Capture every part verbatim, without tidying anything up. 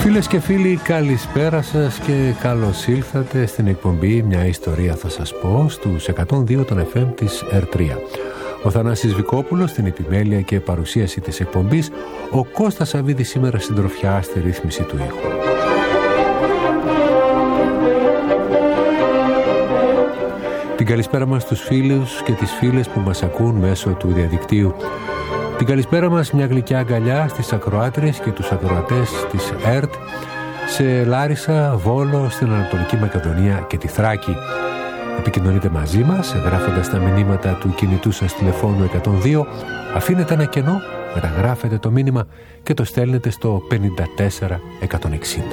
Φίλες και φίλοι, καλησπέρα σας και καλώς ήλθατε στην εκπομπή «Μια ιστορία θα σας πω» στους εκατόν δύο των εφ εμ της Ερ τρία. Ο Θανάσης Βικόπουλος στην επιμέλεια και παρουσίαση της εκπομπής, ο Κώστας Σαββίδης σήμερα συντροφιά στη ρύθμιση του ήχου. Την καλησπέρα μας στους φίλους και τις φίλες που μας ακούν μέσω του διαδικτύου. Την καλησπέρα μας μια γλυκιά αγκαλιά στις ακροάτριες και τους ακροατές της ΕΡΤ σε Λάρισα, Βόλο, στην Ανατολική Μακεδονία και τη Θράκη. Επικοινωνείτε μαζί μας γράφοντας τα μηνύματα του κινητού σας τηλεφώνου εκατόν δύο, αφήνετε ένα κενό, μεταγράφετε το μήνυμα και το στέλνετε στο πενήντα τέσσερα εκατόν εξήντα.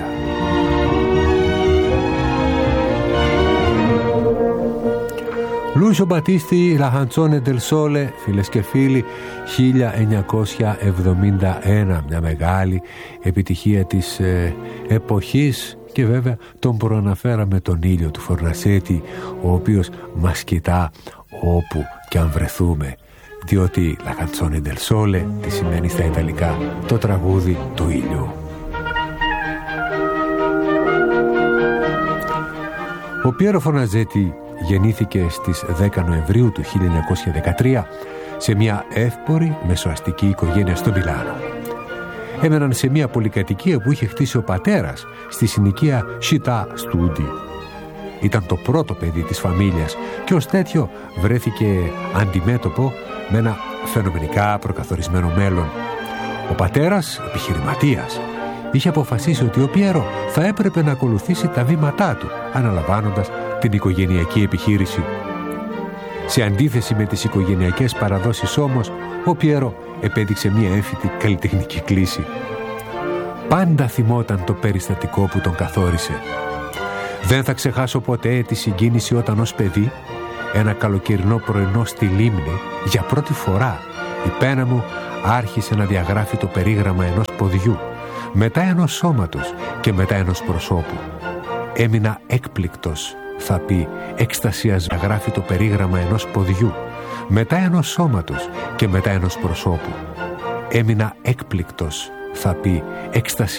Λούσιο Μπατίστη, La Canzone del Sole, φίλες και φίλοι, χίλια εννιακόσια εβδομήντα ένα, μια μεγάλη επιτυχία της ε, εποχής και βέβαια τον προαναφέραμε τον ήλιο του Φορνασέτη, ο οποίος μας κοιτά όπου και αν βρεθούμε, διότι La Canzone del Sole τι σημαίνει στα Ιταλικά το τραγούδι του ήλιου. Ο Πιέρο Φορναζέτη γεννήθηκε στις δέκα Νοεμβρίου του χίλια εννιακόσια δεκατρία σε μια εύπορη μεσοαστική οικογένεια στο Μιλάνο. Έμεναν σε μια πολυκατοικία που είχε χτίσει ο πατέρας στη συνοικία Città Studi. Ήταν το πρώτο παιδί της φαμίλιας και ως τέτοιο βρέθηκε αντιμέτωπο με ένα φαινομενικά προκαθορισμένο μέλλον. Ο πατέρας, επιχειρηματίας, είχε αποφασίσει ότι ο Πιέρο θα έπρεπε να ακολουθήσει τα βήματά του, αναλαμβάνοντας την οικογενειακή επιχείρηση. Σε αντίθεση με τις οικογενειακές παραδόσεις όμως, ο Πιέρο επέδειξε μια έμφυτη καλλιτεχνική κλίση. Πάντα θυμόταν το περιστατικό που τον καθόρισε. Δεν θα ξεχάσω ποτέ τη συγκίνηση όταν ως παιδί, ένα καλοκαιρινό πρωινό στη λίμνη, για πρώτη φορά η πένα μου άρχισε να διαγράφει το περίγραμμα ενός ποδιού, μετά ενός σώματος και μετά ενός προσώπου. Έμεινα έκπληκτος, θα πει, εκστασιασμένα, γράφει το περίγραμμα ενός ποδιού, μετά ενός σώματος και μετά ενός προσώπου. Έμεινα έκπληκτος, θα πει, εκστασιασμένα.